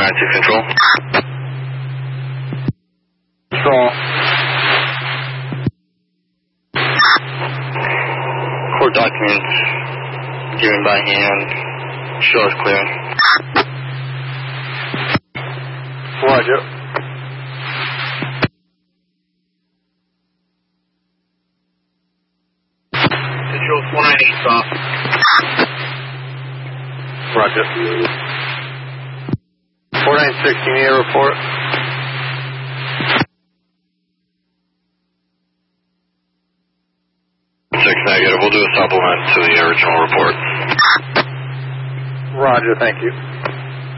496 Control. Control. Court documents given by hand. Show us clear. Roger. Control 498 stop. Roger. 496, you need a report? Negative. We'll do a supplement to the original report. Roger, thank you.